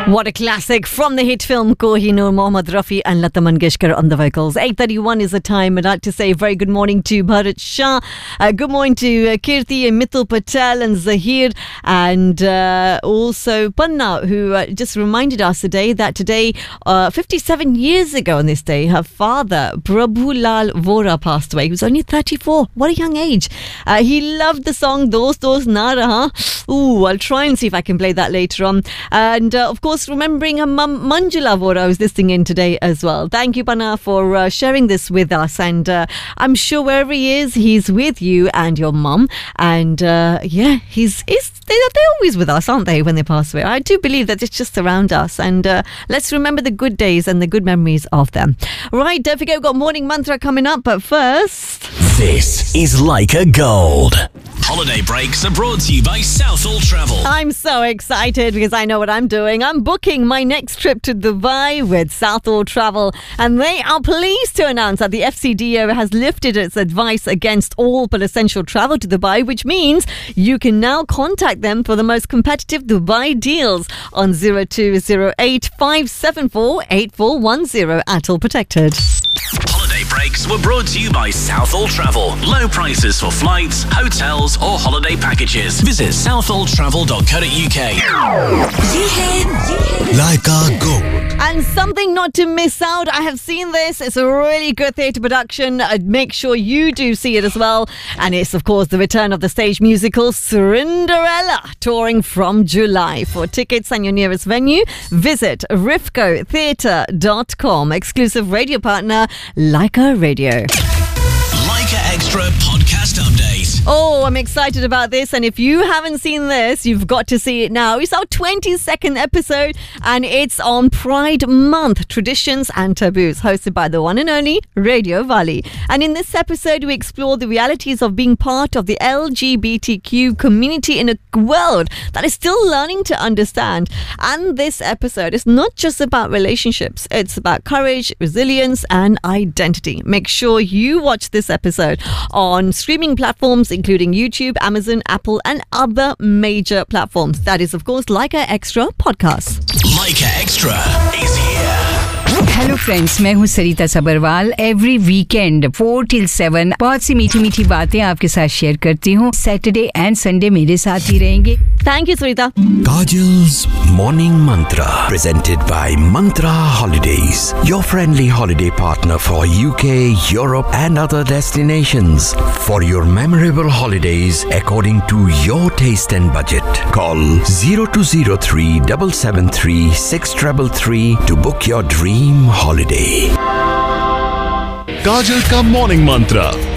What a classic from the hit film Kohinoor, Mohammad Rafi and Lata Mangeshkar on the vocals. 8:31 is the time. I'd like to say a very good morning to Bharat Shah. Good morning to Kirti and Mithil Patel and Zahir and also Panna, who just reminded us today that today, 57 years ago on this day, her father, Prabhulal Vora, passed away. He was only 34. What a young age. He loved the song Dost Dost Na Raha. Ooh, I'll try and see if I can play that later on. And of course, remembering her mum Manjula Vora, who's listening in today as well. Thank you, Panna, for sharing this with us. And I'm sure wherever he is, he's with you and your mum. And yeah, they're always with us, aren't they, when they pass away? I do believe that it's just around us. And let's remember the good days and the good memories of them. Right, don't forget, we've got Morning Mantra coming up. But first... This is Leica Gold. Holiday breaks are brought to you by Southall Travel. I'm so excited because I know what I'm doing. I'm booking my next trip to Dubai with Southall Travel, and they are pleased to announce that the FCDO has lifted its advice against all but essential travel to Dubai, which means you can now contact them for the most competitive Dubai deals on 0208 574 8410. ATOL protected. Holiday breaks were brought to you by Southall Travel. Low prices for flights, hotels or holiday packages. Visit southalltravel.co.uk. Leica Gold. And something not to miss out. I have seen this. It's a really good theatre production. Make sure you do see it as well. And it's, of course, the return of the stage musical Cinderella, touring from July. For tickets and your nearest venue, visit rifcotheatre.com. Exclusive radio partner, Leica Radio. Leica Extra podcast update. Oh, I'm excited about this. And if you haven't seen this, you've got to see it now. It's our 22nd episode and it's on Pride Month, Traditions and Taboos, hosted by the one and only Radio Valley. And in this episode, we explore the realities of being part of the LGBTQ community in a world that is still learning to understand. And this episode is not just about relationships. It's about courage, resilience and identity. Make sure you watch this episode on streaming platforms including YouTube, Amazon, Apple and other major platforms. That is, of course, Leica Extra podcast. Leica Extra is here. Hello friends, मैं हूँ सरिता Sabharwal. Every weekend 4 till 7 बहुत सी मीठी मीठी बातें आपके साथ share करती हूँ. सैटरडे एंड संडे मेरे साथ ही रहेंगे. Thank you, Sarita. Kajal's Morning Mantra, presented by Mantra Holidays, your friendly holiday partner for UK, Europe and other destinations. For your memorable holidays according to your taste and budget, call 0203 773 6333 to book your dream holiday. काजल का morning मंत्र